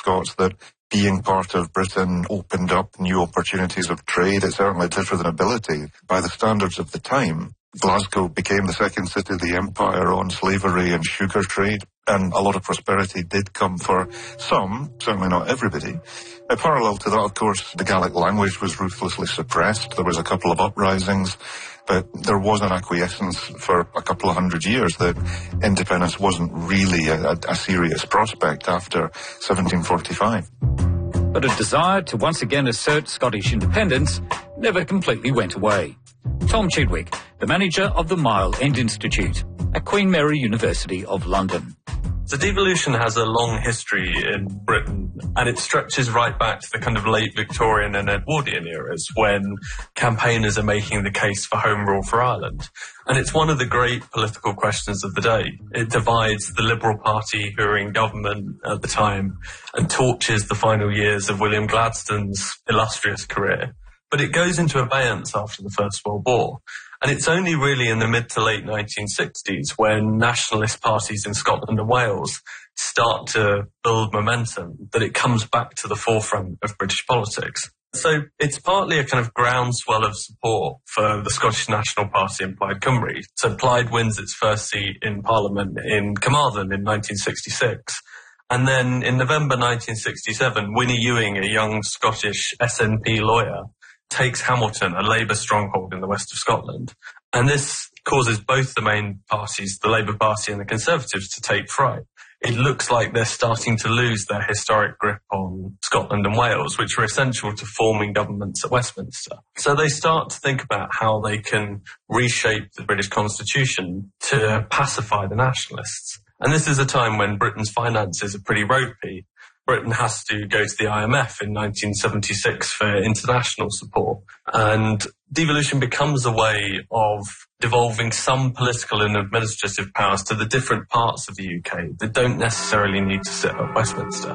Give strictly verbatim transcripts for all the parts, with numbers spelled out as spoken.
Scots that being part of Britain opened up new opportunities of trade. It certainly did for the nobility. By the standards of the time, Glasgow became the second city of the empire on slavery and sugar trade, and a lot of prosperity did come for some, certainly not everybody. Uh, parallel to that, of course, the Gaelic language was ruthlessly suppressed. There was a couple of uprisings, but there was an acquiescence for a couple of hundred years that independence wasn't really a, a, a serious prospect after seventeen forty-five. But a desire to once again assert Scottish independence never completely went away. Tom Chidwick, the manager of the Mile End Institute at Queen Mary University of London. So devolution has a long history in Britain, and it stretches right back to the kind of late Victorian and Edwardian eras when campaigners are making the case for home rule for Ireland. And it's one of the great political questions of the day. It divides the Liberal Party, who are in government at the time, and torches the final years of William Gladstone's illustrious career. But it goes into abeyance after the First World War. And it's only really in the mid to late nineteen sixties when nationalist parties in Scotland and Wales start to build momentum that it comes back to the forefront of British politics. So it's partly a kind of groundswell of support for the Scottish National Party and Plaid Cymru. So Plaid wins its first seat in Parliament in Carmarthen in nineteen sixty-six. And then in November nineteen sixty-seven, Winnie Ewing, a young Scottish S N P lawyer, takes Hamilton, a Labour stronghold in the west of Scotland. And this causes both the main parties, the Labour Party and the Conservatives, to take fright. It looks like they're starting to lose their historic grip on Scotland and Wales, which were essential to forming governments at Westminster. So they start to think about how they can reshape the British Constitution to pacify the nationalists. And this is a time when Britain's finances are pretty ropey. Britain has to go to the I M F in nineteen seventy-six for international support. And devolution becomes a way of devolving some political and administrative powers to the different parts of the U K that don't necessarily need to sit at Westminster.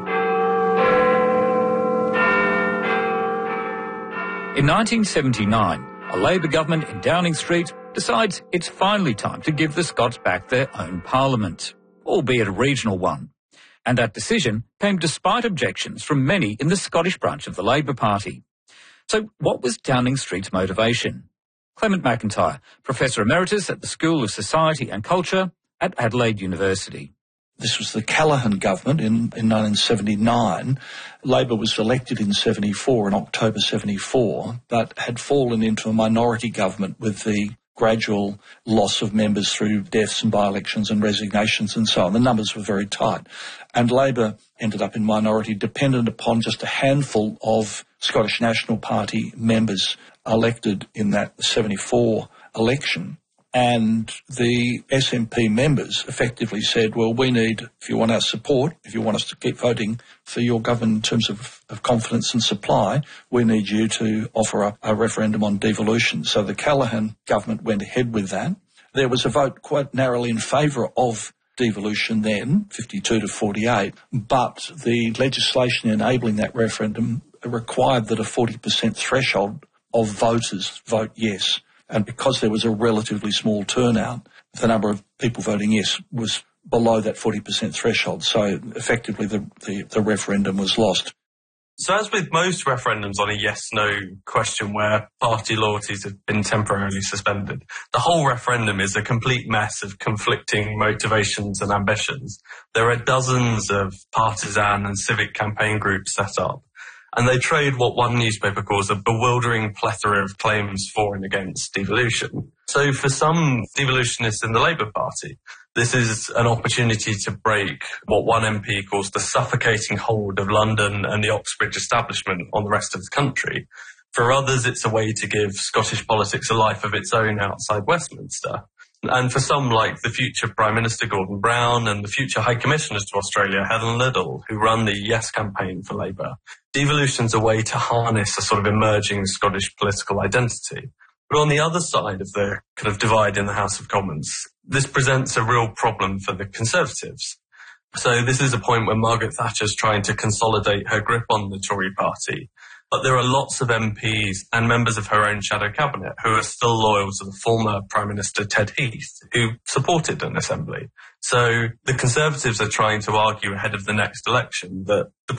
In nineteen seventy-nine, a Labour government in Downing Street decides it's finally time to give the Scots back their own parliament, albeit a regional one. And that decision came despite objections from many in the Scottish branch of the Labour Party. So what was Downing Street's motivation? Clement McIntyre, Professor Emeritus at the School of Society and Culture at Adelaide University. This was the Callaghan government in, in nineteen seventy-nine. Labor was elected in seventy-four, in October seventy-four, but had fallen into a minority government with the gradual loss of members through deaths and by-elections and resignations and so on. The numbers were very tight. And Labor ended up in minority, dependent upon just a handful of Scottish National Party members elected in that seventy-four election. And the S N P members effectively said, well, we need, if you want our support, if you want us to keep voting for your government in terms of, of confidence and supply, we need you to offer up a referendum on devolution. So the Callaghan government went ahead with that. There was a vote quite narrowly in favour of devolution then, fifty-two to forty-eight, but the legislation enabling that referendum required that a forty percent threshold of voters vote yes. And because there was a relatively small turnout, the number of people voting yes was below that forty percent threshold. So effectively the, the, the referendum was lost. So as with most referendums on a yes-no question where party loyalties have been temporarily suspended, the whole referendum is a complete mess of conflicting motivations and ambitions. There are dozens of partisan and civic campaign groups set up, and they trade what one newspaper calls a bewildering plethora of claims for and against devolution. So for some devolutionists in the Labour Party, this is an opportunity to break what one M P calls the suffocating hold of London and the Oxbridge establishment on the rest of the country. For others, it's a way to give Scottish politics a life of its own outside Westminster. And for some, like the future Prime Minister Gordon Brown and the future High Commissioners to Australia, Helen Liddell, who run the Yes campaign for Labour, devolution's a way to harness a sort of emerging Scottish political identity. But on the other side of the kind of divide in the House of Commons, this presents a real problem for the Conservatives. So this is a point where Margaret Thatcher's trying to consolidate her grip on the Tory party. But there are lots of M Ps and members of her own shadow cabinet who are still loyal to the former Prime Minister Ted Heath, who supported an assembly. So the Conservatives are trying to argue ahead of the next election that the